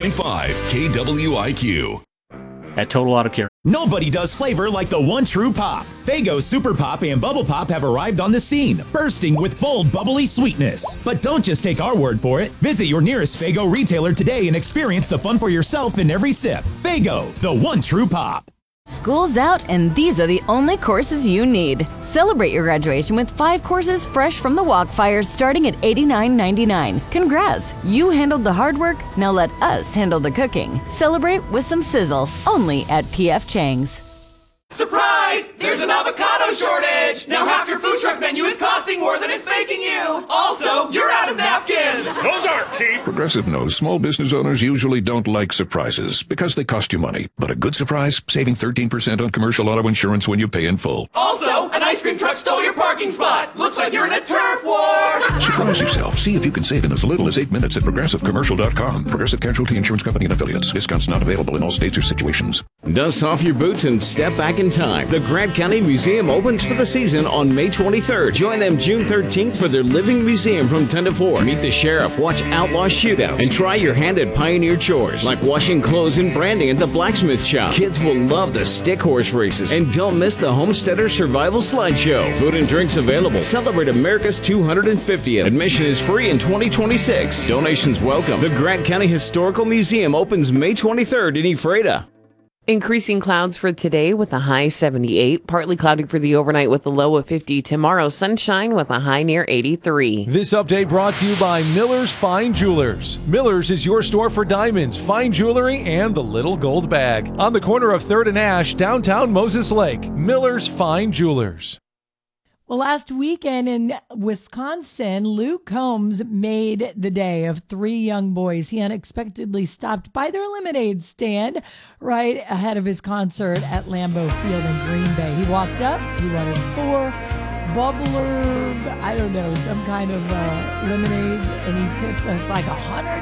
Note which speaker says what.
Speaker 1: 94.5 KWIQ.
Speaker 2: At Total Auto Care.
Speaker 3: Nobody does flavor like the one true pop. Faygo Super Pop and Bubble Pop have arrived on the scene, bursting with bold, bubbly sweetness. But don't just take our word for it. Visit your nearest Faygo retailer today and experience the fun for yourself in every sip. Faygo, the one true pop.
Speaker 4: School's out, and these are the only courses you need. Celebrate your graduation with 5 courses fresh from the Walkfire starting at $89.99. Congrats! You handled the hard work, now let us handle the cooking. Celebrate with some sizzle, only at P.F. Chang's.
Speaker 5: Surprise! There's an avocado shortage! Now half your food truck menu is costing more than it's making you! Also, you're out of napkins!
Speaker 6: Those aren't cheap!
Speaker 7: Progressive knows small business owners usually don't like surprises because they cost you money. But a good surprise? Saving 13% on commercial auto insurance when you pay in full.
Speaker 5: Also, an ice cream truck stole your parking spot! Looks like you're in a turf war!
Speaker 7: Surprise yourself. See if you can save in as little as 8 minutes at ProgressiveCommercial.com. Progressive Casualty Insurance Company and Affiliates. Discounts not available in all states or situations.
Speaker 8: Dust off your boots and step back in time. The Grant County Museum opens for the season on May 23rd. Join them June 13th for their Living Museum from 10 to 4. Meet the sheriff, watch outlaw shootouts, and try your hand at pioneer chores like washing clothes and branding at the blacksmith shop. Kids will love the stick horse races, and don't miss the Homesteader Survival Slideshow. Food and drinks available. Celebrate America's 250th. Admission is free in 2026. Donations welcome. The Grant County Historical Museum opens May 23rd in Ephrata.
Speaker 9: Increasing clouds for today with a high 78. Partly cloudy for the overnight with a low of 50. Tomorrow, sunshine with a high near 83.
Speaker 10: This update brought to you by Miller's Fine Jewelers. Miller's is your store for diamonds, fine jewelry, and the little gold bag. On the corner of 3rd and Ash, downtown Moses Lake. Miller's Fine Jewelers.
Speaker 11: Well, last weekend in Wisconsin, Luke Combs made the day of 3 young boys. He unexpectedly stopped by their lemonade stand right ahead of his concert at Lambeau Field in Green Bay. He walked up, he wanted 4 bubbler, I don't know, some kind of lemonades, and he tipped us like $100.